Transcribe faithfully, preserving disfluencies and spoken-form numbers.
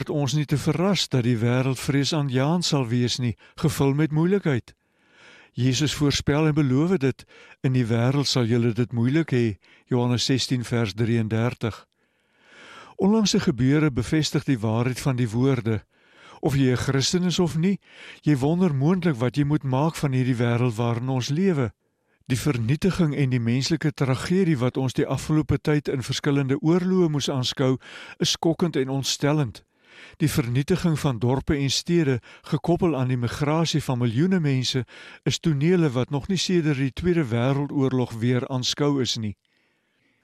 dit ons nie te verras dat die wêreld vreesaanjaend sal wees nie, gevul met moeilikheid. Jesus voorspel en beloof dit, in die wêreld sal julle dit moeilik hê, Johannes sestien vers drieëndertig. Onlangse gebeure bevestig die waarheid van die woorde. Of jy 'n Christen is of nie, jy wonder moontlik wat jy moet maak van hierdie wêreld waarin ons lewe. Die vernietiging en die menslike tragedie wat ons die afgelope tyd in verskillende oorloë moes aanskou, is skokkend en ontstellend. Die vernietiging van dorpe en stede, gekoppel aan die migrasie van miljoene mense, is tonele wat nog nie sedert die Tweede Wêreldoorlog weer aanskou is nie.